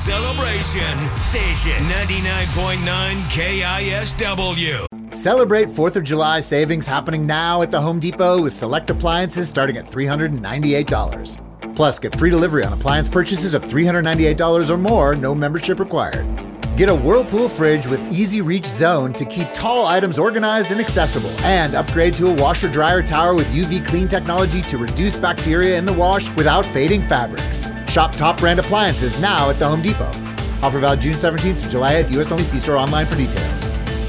celebration. Station 99.9 KISW. Celebrate 4th of July savings happening now at the Home Depot with select appliances starting at $398. Plus, get free delivery on appliance purchases of $398 or more, no membership required. Get a Whirlpool fridge with Easy Reach Zone to keep tall items organized and accessible. And upgrade to a washer-dryer tower with UV clean technology to reduce bacteria in the wash without fading fabrics. Shop top brand appliances now at the Home Depot. Offer valid June 17th to July 8th. U.S. only. See store online for details.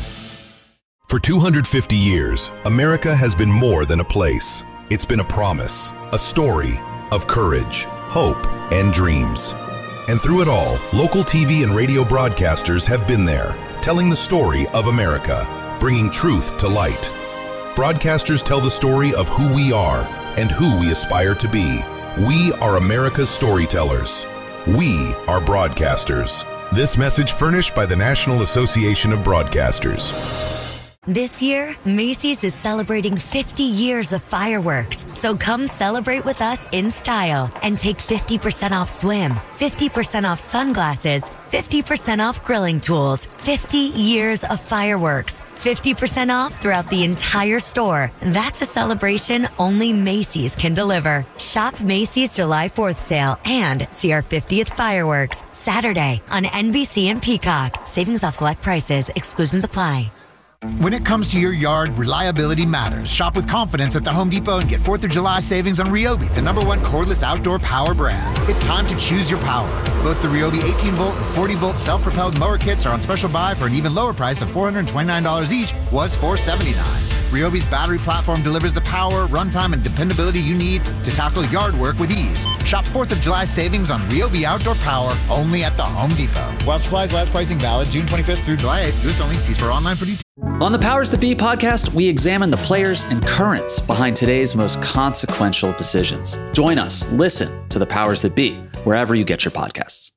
For 250 years, America has been more than a place. It's been a promise, a story of courage, hope, and dreams. And through it all, local TV and radio broadcasters have been there, telling the story of America, bringing truth to light. Broadcasters tell the story of who we are and who we aspire to be. We are America's storytellers. We are broadcasters. This message furnished by the National Association of Broadcasters. This year, Macy's is celebrating 50 years of fireworks. So come celebrate with us in style and take 50% off swim, 50% off sunglasses, 50% off grilling tools, 50 years of fireworks, 50% off throughout the entire store. That's a celebration only Macy's can deliver. Shop Macy's July 4th sale and see our 50th fireworks Saturday on NBC and Peacock. Savings off select prices. Exclusions apply. When it comes to your yard, reliability matters. Shop with confidence at the Home Depot and get 4th of July savings on Ryobi, the #1 cordless outdoor power brand. It's time to choose your power. Both the Ryobi 18-volt and 40-volt self-propelled mower kits are on special buy for an even lower price of $429 each, was $479. Ryobi's battery platform delivers the power, runtime, and dependability you need to tackle yard work with ease. Shop 4th of July savings on Ryobi outdoor power only at the Home Depot. While supplies last, pricing valid June 25th through July 8th. U.S. only. See store online for details. On the Powers That Be podcast, we examine the players and currents behind today's most consequential decisions. Join us. Listen to the Powers That Be wherever you get your podcasts.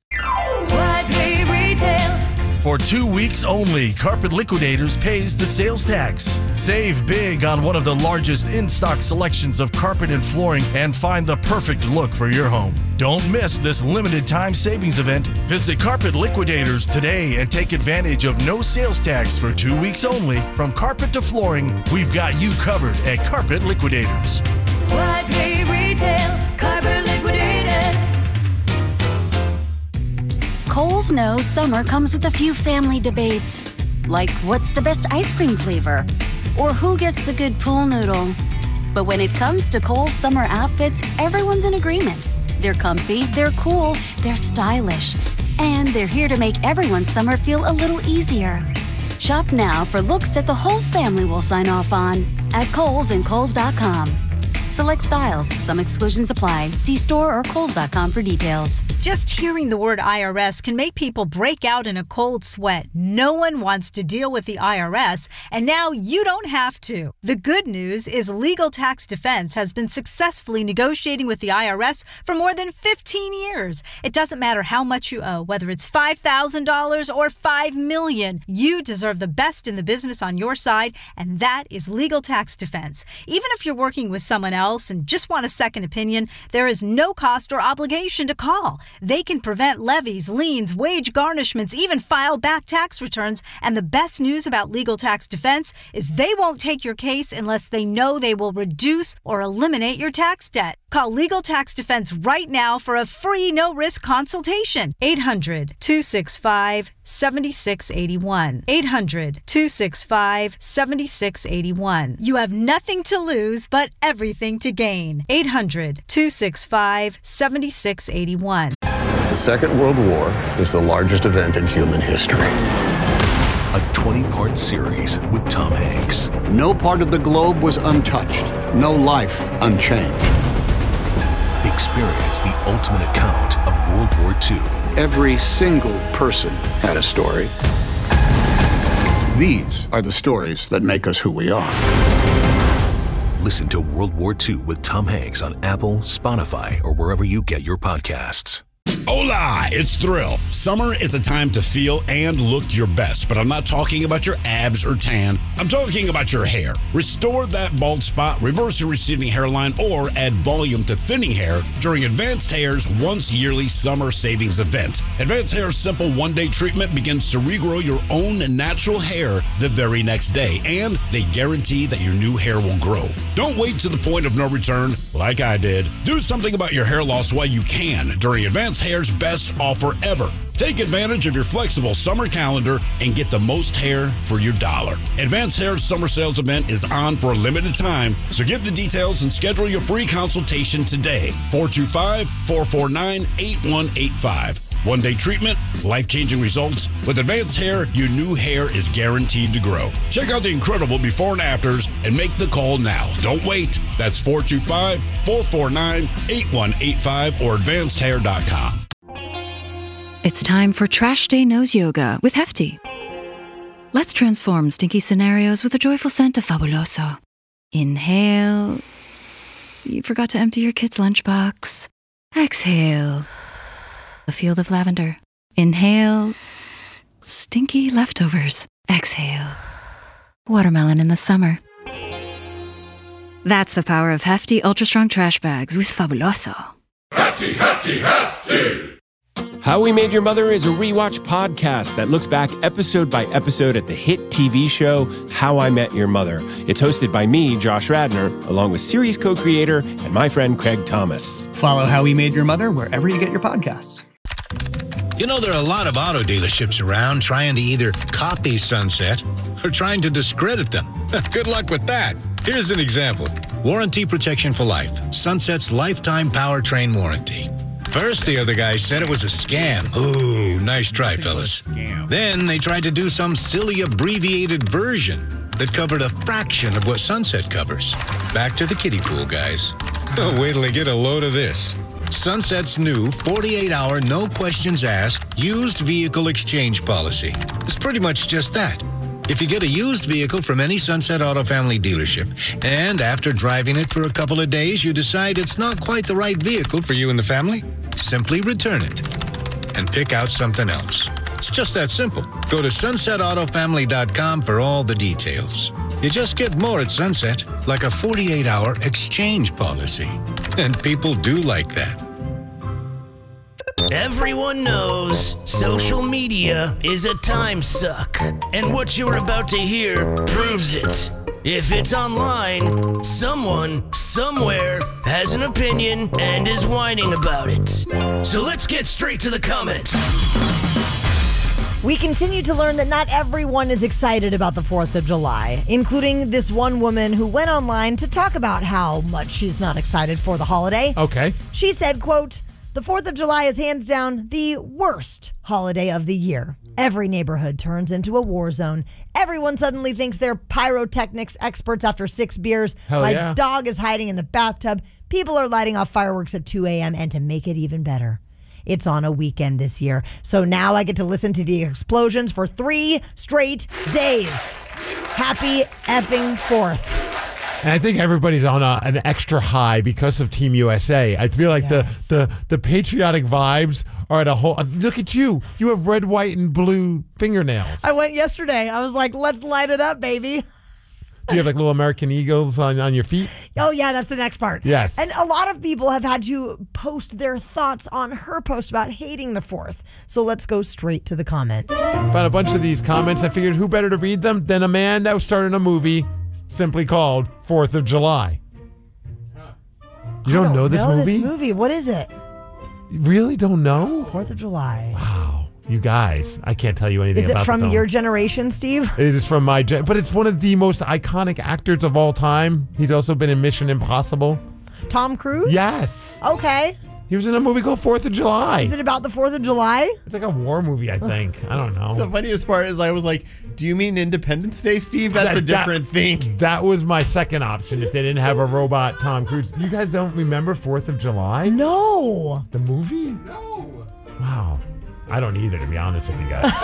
For 2 weeks only, Carpet Liquidators pays the sales tax. Save big on one of the largest in-stock selections of carpet and flooring and find the perfect look for your home. Don't miss this limited time savings event. Visit Carpet Liquidators today and take advantage of no sales tax for 2 weeks only. From carpet to flooring, we've got you covered at Carpet Liquidators. Broadway Retail, Carpet Liquidators. Kohl's knows summer comes with a few family debates, like what's the best ice cream flavor, or who gets the good pool noodle. But when it comes to Kohl's summer outfits, everyone's in agreement. They're comfy, they're cool, they're stylish, and they're here to make everyone's summer feel a little easier. Shop now for looks that the whole family will sign off on at Kohl's and Kohls.com. Select styles. Some exclusions apply. See store or Kohls.com for details. Just hearing the word IRS can make people break out in a cold sweat. No one wants to deal with the IRS, and now you don't have to. The good news is Legal Tax Defense has been successfully negotiating with the IRS for more than 15 years. It doesn't matter how much you owe, whether it's $5,000 or $5 million. You deserve the best in the business on your side, and that is Legal Tax Defense. Even if you're working with someone else and just want a second opinion, there is no cost or obligation to call. They can prevent levies, liens, wage garnishments, even file back tax returns. And the best news about Legal Tax Defense is they won't take your case unless they know they will reduce or eliminate your tax debt. Call Legal Tax Defense right now for a free no-risk consultation. 800-265-7681. 800-265-7681. You have nothing to lose but everything to gain. 800-265-7681. The Second World War is the largest event in human history. A 20-part series with Tom Hanks. No part of the globe was untouched. No life unchanged. Experience the ultimate account of World War II. Every single person had a story. These are the stories that make us who we are. Listen to World War II with Tom Hanks on Apple, Spotify, or wherever you get your podcasts. Hola, it's Thrill. Summer is a time to feel and look your best, but I'm not talking about your abs or tan. I'm talking about your hair. Restore that bald spot, reverse your receding hairline, or add volume to thinning hair during Advanced Hair's once yearly summer savings event. Advanced Hair's simple one-day treatment begins to regrow your own natural hair the very next day, and they guarantee that your new hair will grow. Don't wait to the point of no return like I did. Do something about your hair loss while you can during Advanced Hair's best offer ever. Take advantage of your flexible summer calendar and get the most hair for your dollar. Advanced Hair's summer sales event is on for a limited time, so get the details and schedule your free consultation today. 425-449-8185. One-day treatment, life-changing results. With Advanced Hair, your new hair is guaranteed to grow. Check out the incredible before and afters and make the call now. Don't wait. That's 425-449-8185 or advancedhair.com. It's time for Trash Day Nose Yoga with Hefty. Let's transform stinky scenarios with the joyful scent of Fabuloso. Inhale. You forgot to empty your kid's lunchbox. Exhale. A field of lavender. Inhale. Stinky leftovers. Exhale. Watermelon in the summer. That's the power of Hefty Ultra Strong Trash Bags with Fabuloso. Hefty, Hefty, Hefty! How We Made Your Mother is a rewatch podcast that looks back episode by episode at the hit TV show How I Met Your Mother. It's hosted by me, Josh Radnor, along with series co-creator and my friend Craig Thomas. Follow How We Made Your Mother wherever you get your podcasts. You know, there are a lot of auto dealerships around trying to either copy Sunset or trying to discredit them. Good luck with that. Here's an example. Warranty protection for life. Sunset's lifetime powertrain warranty. First, the other guy said it was a scam. Ooh, nice try, fellas. Then they tried to do some silly abbreviated version that covered a fraction of what Sunset covers. Back to the kiddie pool, guys. Oh, wait till they get a load of this. Sunset's new 48-hour, no questions asked, used vehicle exchange policy. It's pretty much just that. If you get a used vehicle from any Sunset Auto Family dealership, and after driving it for a couple of days, you decide it's not quite the right vehicle for you and the family, simply return it and pick out something else. It's just that simple. Go to sunsetautofamily.com for all the details. You just get more at Sunset, like a 48-hour exchange policy. And people do like that. Everyone knows social media is a time suck, and what you're about to hear proves it. If it's online, someone, somewhere, has an opinion and is whining about it. So let's get straight to the comments. We continue to learn that not everyone is excited about the 4th of July, including this one woman who went online to talk about how much she's not excited for the holiday. Okay. She said, quote, "The 4th of July is hands down the worst holiday of the year. Every neighborhood turns into a war zone. Everyone suddenly thinks they're pyrotechnics experts after 6 beers. My dog is hiding in the bathtub. People are lighting off fireworks at 2 a.m. And to make it even better, it's on a weekend this year. So now I get to listen to the explosions for 3 straight days. Happy effing 4th. And I think everybody's on an extra high because of Team USA. I feel like the patriotic vibes are at a whole... Look at you. You have red, white, and blue fingernails. I went yesterday. I was like, let's light it up, baby. Do you have like little American Eagles on your feet? Oh, yeah, that's the next part. Yes. And a lot of people have had to post their thoughts on her post about hating the 4th. So let's go straight to the comments. Found a bunch of these comments. I figured who better to read them than a man that was starting a movie simply called 4th of July. You don't know this movie? What is it? You really don't know? 4th of July. Wow. You guys, I can't tell you anything about it. Is it from your generation, Steve? It is from my but it's one of the most iconic actors of all time. He's also been in Mission Impossible. Tom Cruise? Yes. Okay. He was in a movie called 4th of July. Is it about the 4th of July? It's like a war movie, I think. I don't know. The funniest part is I was like, do you mean Independence Day, Steve? That's a different thing. That was my second option if they didn't have a robot Tom Cruise. You guys don't remember 4th of July? No. The movie? No. Wow. I don't either, to be honest with you guys.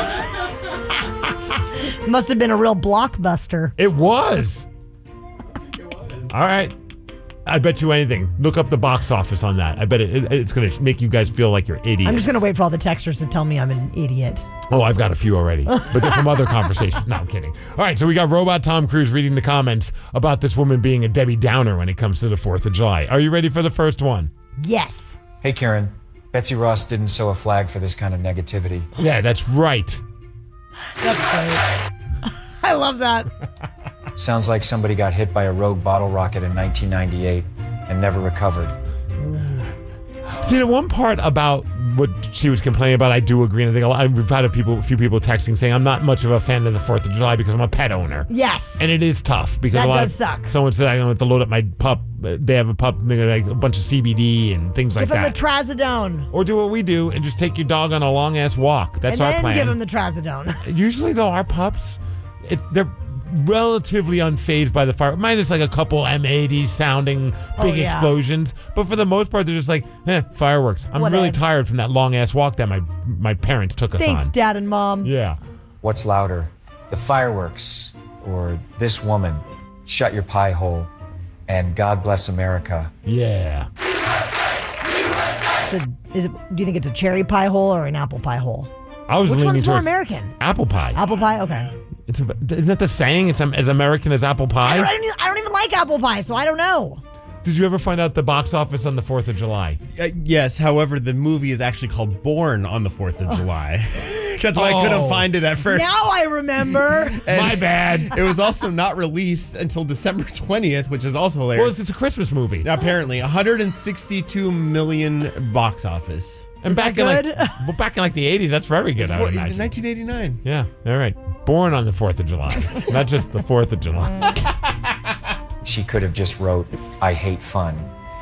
Must have been a real blockbuster. It was. All right. I bet you anything. Look up the box office on that. I bet it's going to make you guys feel like you're idiots. I'm just going to wait for all the texters to tell me I'm an idiot. Oh, I've got a few already, but they're from other conversations. No, I'm kidding. All right, so we got Robot Tom Cruise reading the comments about this woman being a Debbie Downer when it comes to the 4th of July. Are you ready for the first one? Yes. Hey, Karen. Betsy Ross didn't sow a flag for this kind of negativity. Yeah, that's right. That's great. I love that. Sounds like somebody got hit by a rogue bottle rocket in 1998 and never recovered. See, the one part about what she was complaining about, I do agree. And I think we've had a few people texting saying I'm not much of a fan of the 4th of July because I'm a pet owner. Yes. And it is tough because that a lot does suck. Someone said I want to load up my pup. They have a pup, like a bunch of CBD and things like that. Give him the Trazodone. Or do what we do and just take your dog on a long ass walk. That's our plan. And then give him the Trazodone. Usually, though, our pups, they're relatively unfazed by the fire, minus like a couple M80 sounding big explosions. But for the most part, they're just like, fireworks. I'm really tired from that long ass walk that my parents took us on. Thanks, Dad and Mom. Yeah. What's louder, the fireworks or this woman? Shut your pie hole and God bless America. Yeah. So do you think it's a cherry pie hole or an apple pie hole? I was Which leaning one's more towards American? Apple pie. Apple pie? Okay. Isn't that the saying? It's as American as apple pie? I don't even like apple pie, so I don't know. Did you ever find out the box office on the 4th of July? Yes. However, the movie is actually called Born on the 4th of July. That's why I couldn't find it at first. Now I remember. My bad. It was also not released until December 20th, which is also hilarious. Well, it's a Christmas movie. Apparently, 162 million box office. And back in like the 80s, that's very good, I would imagine. 1989. Yeah, all right. Born on the 4th of July, not just the 4th of July. She could have just wrote, I hate fun.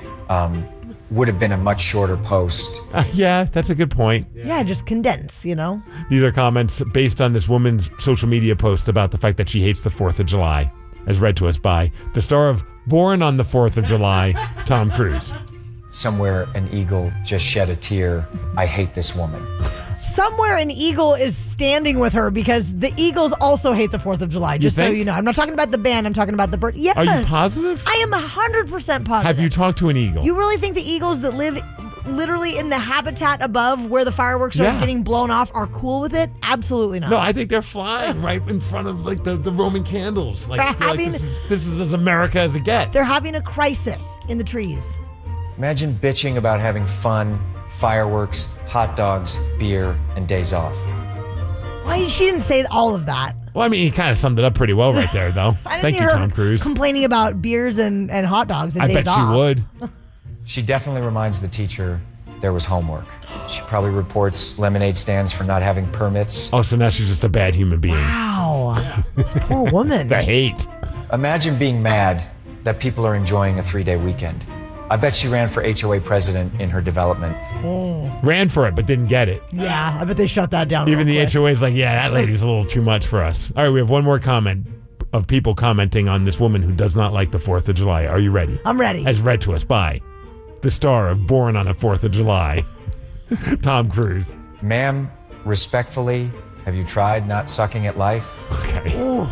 Would have been a much shorter post. Yeah, that's a good point. Yeah, just condense, you know? These are comments based on this woman's social media post about the fact that she hates the 4th of July, as read to us by the star of Born on the 4th of July, Tom Cruise. Somewhere an eagle just shed a tear. I hate this woman. Somewhere an eagle is standing with her because the Eagles also hate the 4th of July, just so you know. I'm not talking about the band, I'm talking about the bird. Yes. Are you positive? I am 100% positive. Have you talked to an eagle? You really think the eagles that live literally in the habitat above where the fireworks are getting blown off are cool with it? Absolutely not. No, I think they're flying right in front of like the Roman candles. Like, this is as America as it gets. They're having a crisis in the trees. Imagine bitching about having fun, fireworks, hot dogs, beer, and days off. Why she didn't say all of that? Well, I mean, he kind of summed it up pretty well right there, though. Thank you, Tom Cruise. Complaining about beers and hot dogs and days off. I bet she would. She definitely reminds the teacher there was homework. She probably reports lemonade stands for not having permits. Oh, so now she's just a bad human being. Wow. This poor woman. The hate. Imagine being mad that people are enjoying a 3-day weekend. I bet she ran for HOA president in her development. Ran for it, but didn't get it. Yeah, I bet they shut that down. Even the HOA is like, yeah, that lady's a little too much for us. All right, we have one more comment of people commenting on this woman who does not like the 4th of July. Are you ready? I'm ready. As read to us by the star of Born on a 4th of July, Tom Cruise. Ma'am, respectfully, have you tried not sucking at life? Okay. Ooh.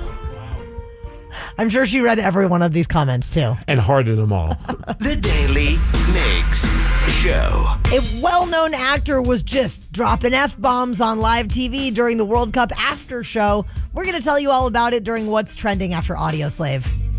I'm sure she read every one of these comments, too. And hearted them all. The Daily Migs Show. A well-known actor was just dropping F-bombs on live TV during the World Cup after show. We're going to tell you all about it during What's Trending after Audioslave.